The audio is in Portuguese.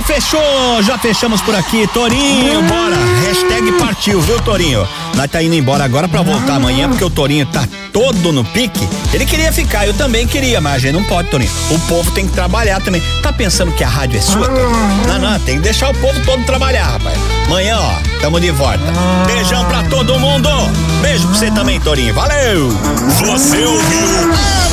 Já fechamos por aqui, Torinho, bora, hashtag partiu, viu, Torinho? Nós tá indo embora agora pra voltar amanhã, porque o Torinho tá todo no pique. Ele queria ficar, eu também queria, mas a gente não pode, Torinho. O povo tem que trabalhar também. Tá pensando que a rádio é sua, Torinho? Não, tem que deixar o povo todo trabalhar, rapaz. Amanhã, ó, tamo de volta. Beijão pra todo mundo. Beijo pra você também, Torinho. Valeu! Você ouviu?